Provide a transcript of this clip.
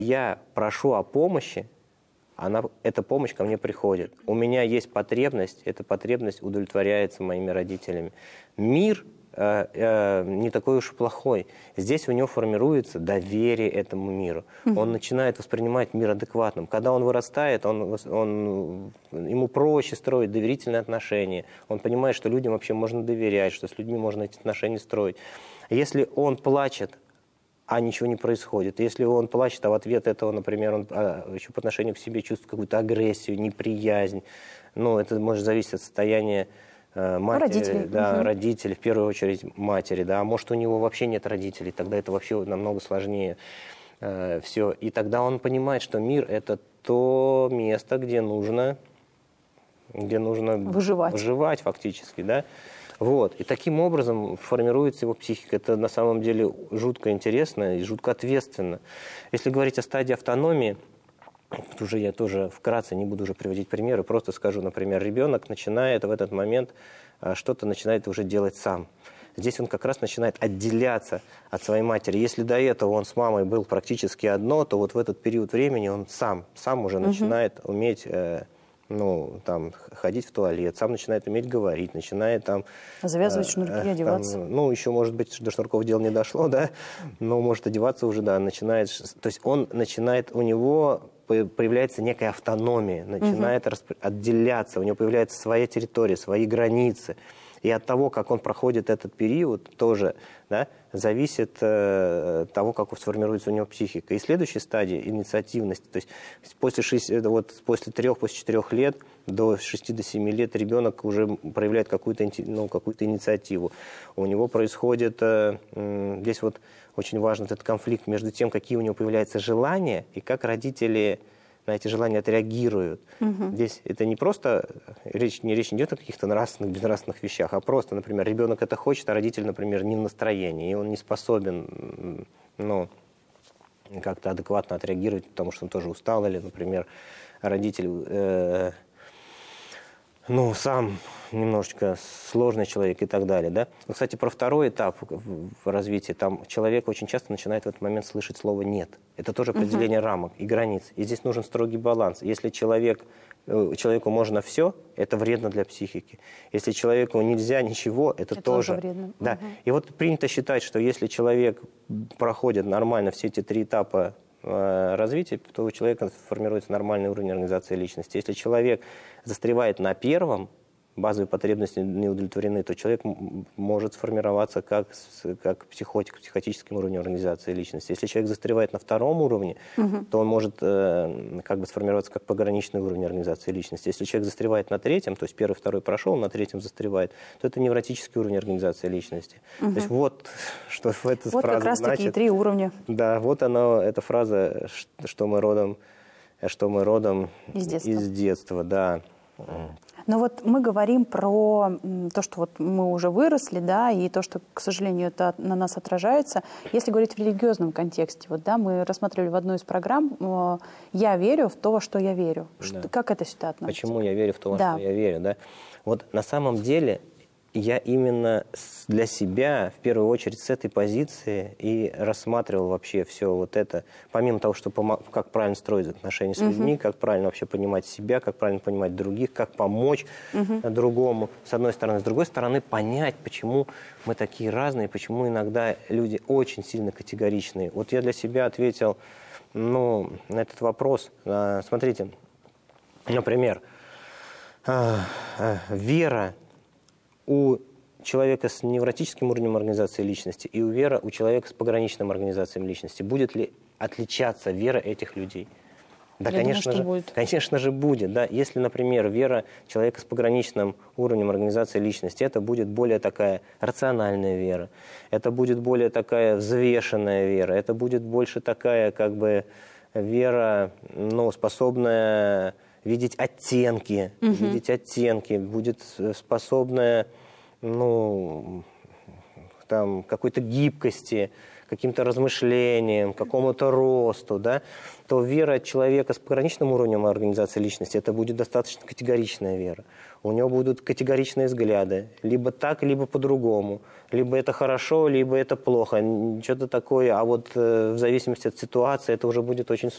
Я прошу о помощи, эта помощь ко мне приходит. У меня есть потребность, эта потребность удовлетворяется моими родителями. Мир не такой уж и плохой. Здесь у него формируется доверие этому миру. Он начинает воспринимать мир адекватным. Когда он вырастает, ему проще строить доверительные отношения. Он понимает, что людям вообще можно доверять, что с людьми можно эти отношения строить. Если он плачет, а ничего не происходит. Если он плачет, а в ответ этого, например, он еще по отношению к себе чувствует какую-то агрессию, неприязнь, это может зависеть от состояния матери, родителей, в первую очередь матери, а может у него вообще нет родителей, тогда это вообще намного сложнее все. И тогда он понимает, что мир – это то место, где нужно выживать фактически, да. Вот. И таким образом формируется его психика. Это на самом деле жутко интересно и жутко ответственно. Если говорить о стадии автономии, тут я тоже вкратце не буду уже приводить примеры, просто скажу, например, ребенок начинает в этот момент что-то начинает уже делать сам. Здесь он как раз начинает отделяться от своей матери. Если до этого он с мамой был практически одно, то вот в этот период времени он сам уже начинает уметь... ходить в туалет, сам начинает уметь говорить, начинает завязывать шнурки, одеваться. Еще, может быть, до шнурков дело не дошло, да, но может одеваться уже, да, начинает. То есть он начинает, у него появляется некая автономия, начинает отделяться, у него появляется своя территория, свои границы. И от того, как он проходит этот период, тоже зависит того, как сформируется у него психика. И следующая стадия – инициативность. То есть после 3-4 лет до 6-7 лет ребенок уже проявляет какую-то инициативу. У него происходит, здесь очень важен этот конфликт между тем, какие у него появляются желания, и как родители на эти желания отреагируют. Здесь это не просто, речь не идет о каких-то нравственных, безнравственных вещах, а просто, например, ребенок это хочет, а родитель, например, не в настроении, и он не способен как-то адекватно отреагировать, потому что он тоже устал, или, например, родитель сам немножечко сложный человек и так далее. Да? Кстати, про второй этап в развитии, там человек очень часто начинает в этот момент слышать слово «нет». Это тоже определение рамок и границ. И здесь нужен строгий баланс. Если человеку можно все, это вредно для психики. Если человеку нельзя ничего, это тоже вредно. Да. И принято считать, что если человек проходит нормально все эти 3 этапа развития, то у человека формируется нормальный уровень организации личности. Если человек застревает на первом, базовые потребности не удовлетворены, то человек может сформироваться как психотик, психотическим уровнем организации личности. Если человек застревает на втором уровне, то он может сформироваться как пограничный уровень организации личности. Если человек застревает на третьем, то есть первый, второй прошел, на третьем застревает, то это невротический уровень организации личности. То есть что эта фраза как раз значит. такие 3 уровня. Да, эта фраза, что мы родом из детства, да. Но мы говорим про то, что мы уже выросли, да, и то, что, к сожалению, это на нас отражается. Если говорить в религиозном контексте, мы рассматривали в одной из программ «Я верю в то, во что я верю». Да. Как это сюда относится? Почему я верю в то, во что я верю, да? На самом деле я именно для себя, в первую очередь, с этой позиции и рассматривал вообще все это, помимо того, что как правильно строить отношения с людьми, как правильно вообще понимать себя, как правильно понимать других, как помочь другому, с одной стороны. С другой стороны, понять, почему мы такие разные, почему иногда люди очень сильно категоричные. Я для себя ответил на этот вопрос. Смотрите, например, вера у человека с невротическим уровнем организации личности и вера у человека с пограничным организацией личности. Будет ли отличаться вера этих людей? Да, конечно же будет. Да. Если, например, вера человека с пограничным уровнем организации личности, это будет более такая рациональная вера, это будет более такая взвешенная вера, это будет больше такая вера, способная видеть оттенки, будет способная какой-то гибкости, каким-то размышлениям, какому-то росту, да, то вера человека с пограничным уровнем организации личности, это будет достаточно категоричная вера. У него будут категоричные взгляды, либо так, либо по-другому. Либо это хорошо, либо это плохо. Что-то такое, в зависимости от ситуации это уже будет очень